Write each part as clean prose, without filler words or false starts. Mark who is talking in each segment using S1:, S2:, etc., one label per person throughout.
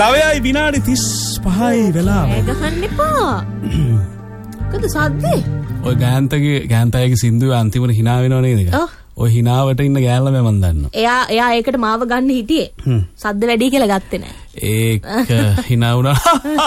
S1: 9යි විනාඩි 35යි වෙලාව.
S2: ගහන්න එපා. කද සද්දේ?
S1: ඔය ගාන්තයගේ සින්දුවේ අන්තිමට hina වෙනව නේද? ඔය hinaවට ඉන්න ගෑල්ලා මම දන්නවා.
S2: එයා ඒකට මාව ගන්න හිටියේ. සද්ද වැඩි කියලා ගත්තේ නෑ.
S1: ඒක hina වුණා.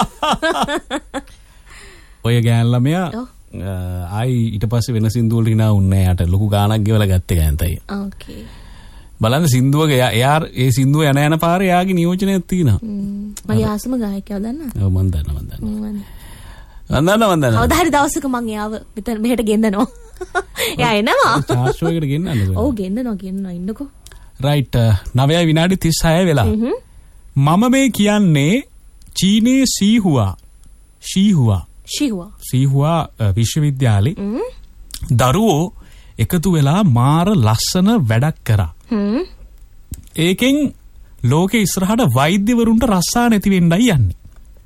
S1: ඔය ගෑල්ලා මෙයා ආයි ඊට පස්සේ වෙන සින්දු වලට hina වුණේ නැහැ. යට ලොකු ගාණක් ගෙවලා ගත්තේ ගෑන්තයි. ඕකේ. බලන්න සින්දුවක එයා ඒ සින්දුව යන පාරේ එයාගේ නියෝජනයක් තියෙනවා.
S2: මගේ ආසම ගායකයා දන්නා.
S1: ඔව් මම දන්නවා.
S2: කවදා හරි දවසක මං එයාව මෙහෙට ගෙන්නනවා. එයා එනවා.
S1: චාර්ජ් එකකට ගෙන්නන්නද?
S2: ඔව් ගෙන්නනවා ඉන්නකෝ.
S1: රයිට් 9යි විනාඩි 36 වෙලා. මම මේ කියන්නේ චීනයේ සීහුවා විශ්වවිද්‍යාලේ දරුවෝ එකතු වෙලා මාර ලස්සන වැඩක් කරා. ඒකෙන් ලෝකෙ ඉස්සරහට වෛද්‍යවරුන්ට රස්සා නැති වෙන්නයි යන්නේ.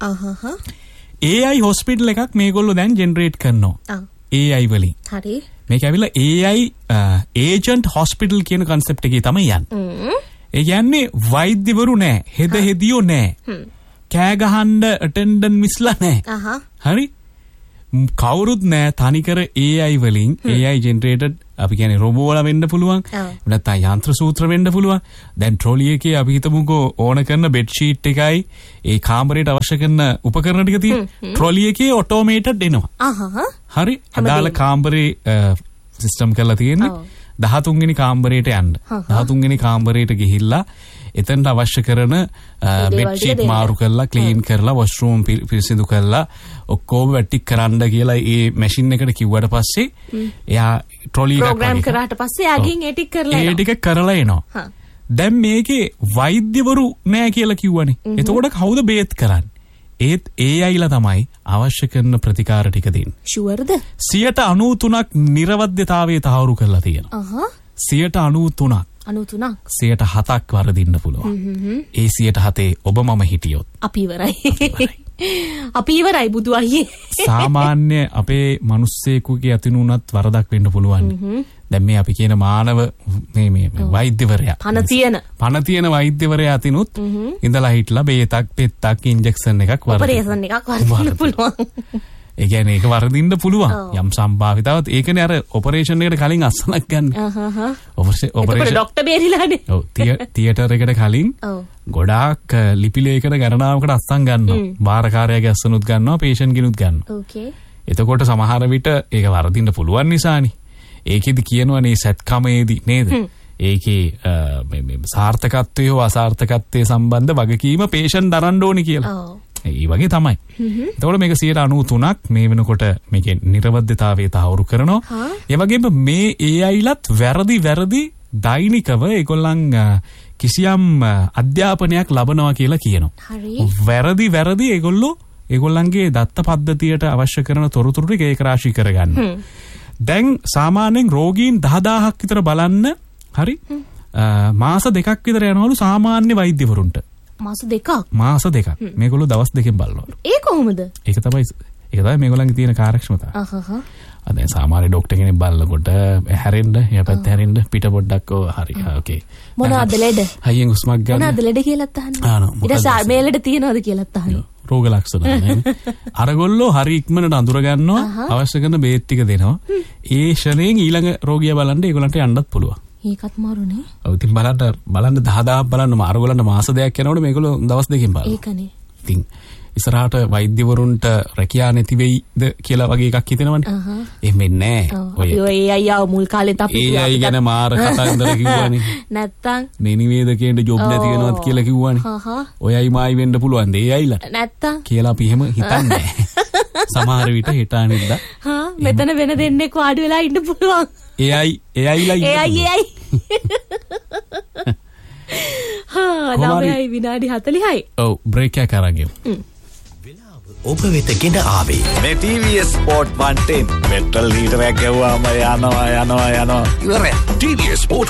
S1: AI හොස්පිටල් එකක් මේගොල්ලෝ දැන් ජෙනරේට් කරනවා. AI වලින්. හරි. මේක ඇවිල්ලා AI ඒජන්ට් හොස්පිටල් කියන concept එකේ තමයි යන්නේ. ඒ කියන්නේ වෛද්‍යවරු නෑ, හෙදියෝ නෑ. කෑ ගහන්න අටෙන්ඩන්ට් මිස්ලා නෑ. හරි? කවුරුත් නෑ, තනිකර AI වලින් AI ජෙනරේටඩ් අපි කියන්නේ රොබෝ වල වෙන්න පුළුවන්. නැත්නම් යන්ත්‍ර සූත්‍ර වෙන්න පුළුවන්. දැන් ට්‍රොලි එකේ අපි හිතමුකෝ ඕන කරන බෙඩ් ෂීට් එකයි ඒ කාමරේට අවශ්‍ය කරන උපකරණ ටික තියෙන ට්‍රොලි එකේ ඔටෝමේටඩ් එනවා. හරි? අදාළ කාමරේ සිස්ටම් කරලා තියෙන්නේ 13 වෙනි කාමරේට යන්න. 13 වෙනි කාමරේට ගිහිල්ලා එතනට අවශ්‍ය කරන බෙඩ් ෂීට් මාරු කරලා ක්ලීන් කරලා වොෂ්රූම් පිරිසිදු කරලා ඔක්කොම වැටික් කරන්න කියලා ඒ මැෂින් එකට කිව්වට පස්සේ එයා ට්‍රොලි එක
S2: ප්‍රෝග්‍රෑම් කරාට පස්සේ යාගින් ඒ ටික කරලා එනවා. ඒ ටික කරලා
S1: එනවා. දැන් මේකේ වෛද්‍යවරු නෑ කියලා කිව්වනේ. එතකොට කවුද බේත් කරන්නේ? ඒත් AIලා තමයි අවශ්‍ය කරන ප්‍රතිකාර ටික දෙන්නේ.
S2: ෂුවර්ද?
S1: 93ක් නිර්වද්‍යතාවයේ තහවුරු කරලා තියෙනවා. 93ක් 7ක් වරදින්න පුළුවන්. ඒ 7 ඔබ මම හිටියොත්
S2: අපි ඉවරයි බුදු අයියේ.
S1: සාමාන්‍ය අපේ මිනිස්සෙකුගේ අතිනුනත් වරදක් වෙන්න පුළුවන්. දැන් මේ අපි කියන මානව මේ වෛද්‍යවරයා පණ තියෙන වෛද්‍යවරයා අතිනුත් ඉඳලා හිටලා බේතක් පෙත්තක් ඉන්ජෙක්ෂන් එකක්
S2: ඔපරේෂන් එකක් වරදින්න පුළුවන්.
S1: ඒ කියන්නේ ඒක වරදින්න පුළුවන්. යම් සම්භාවිතාවක් ඒකනේ අර ඔපරේෂන් එකට කලින් අස්සනක් ගන්න.
S2: Operation doctor බේරිලානේ.
S1: ඔව් තියටර් එකට කලින් ගොඩාක් ලිපිලේඛන ගණනාවකට අස්සන් ගන්නවා. වාරකාරයාගේ අස්සනුත් ගන්නවා, පේෂන්ට් ගිනුත් ගන්නවා.
S2: ඕකේ.
S1: එතකොට සමහර විට ඒක වරදින්න පුළුවන් නිසානේ. ඒකෙදි කියනවනේ සත්කමේදී නේද? ඒකේ මේ සාර්ථකත්වය හෝ අසාර්ථකත්වයේ සම්බන්ධ වගකීම පේෂන්ට් දරන්න ඕනේ කියලා. ඒ වගේ තමයි. එතකොට මේක 93ක් මේ වෙනකොට මේකේ නිර්වද්‍යතාවයේ තහවුරු කරනවා. ඒ වගේම මේ AIලත් වැරදි දෛනිකව ඒගොල්ලන් කිසියම් අධ්‍යාපනයක් ලබනවා කියලා කියනවා. වැරදි ඒගොල්ලන්ගේ දත්ත පද්ධතියට අවශ්‍ය කරන තොරතුරු ටික ඒක රාශී කරගන්න. දැන් සාමාන්‍යයෙන් රෝගීන් 10000ක් විතර බලන්න හරි මාස 2ක් විතර යනවලු සාමාන්‍ය වෛද්‍යවරුන්ට.
S2: මාස 2ක්.
S1: මේගොල්ලෝ දවස් 2කින් බලනවලු.
S2: ඒ කොහොමද?
S1: ඒක තමයි මේගොල්ලන්ගේ තියෙන කාර්යක්ෂමතාව. දැන් සාමාන්‍ය ડોක්ටර් කෙනෙක් බලනකොට හැරෙන්න, යපත් හැරෙන්න, පිට පොඩ්ඩක් හරි. ඕකේ.
S2: මොනවාද ලෙඩ?
S1: හයියෙන් හුස්මක් ගන්න.
S2: මොනවාද ලෙඩ කියලාත් අහන්නේ? ඊට පස්සේ මේ ලෙඩ තියෙනවද කියලාත් අහන්නේ.
S1: රෝග ලක්ෂණ නේද? අරගොල්ලෝ හරි ඉක්මනට අඳුර ගන්නවා, අවශ්‍ය කරන බේත් ටික දෙනවා. ඒ ෂණයෙන් ඊළඟ රෝගියා බලන්න ඒගොල්ලන්ට යන්නත් පුළුවන්.
S2: ඒකත් මාරුනේ.
S1: ඔව් ඉතින් බලන්න 10000ක් බලන්න අරගොල්ලන්ට මාස 2ක් යනකොට මේගොල්ලෝ දවස් 2කින් බලනවා.
S2: ඒකනේ.
S1: ඉතින් ඉස්සරහට වෛද්‍යවරුන්ට රැකියා නැති වෙයිද කියලා වගේ එකක් හිතෙනවනේ. එහෙම නෑ.
S2: ඔය AI ආව මුල් කාලෙත් අපි
S1: AI ගැන මාර කතාන්දර කිව්වනේ.
S2: නැත්තම්
S1: මේ නිවේදකයන්ට ජොබ් නැති වෙනවත් කියලා කිව්වනේ. ඔයයි මායි වෙන්න පුළුවන් ද AIලා.
S2: නැත්තම්
S1: කියලා අපි එහෙම හිතන්නේ නෑ. සමහර විට හිත අනිද්දා.
S2: මෙතන වෙන දෙන්නෙක් වාඩි වෙලා ඉන්න පුළුවන්.
S1: AIලා ඉන්න.
S2: AI. 9යි විනාඩි 40යි.
S1: ඔව් බ්‍රේක් එකක් අරන් ගිමු.
S3: ඔබ වෙත ගෙන ආවේ
S4: මේ TVS Sport 110 පෙට්‍රල් ලීටරයක් ගැව්වාම යනවා ඉවරයි.
S3: TVS Sport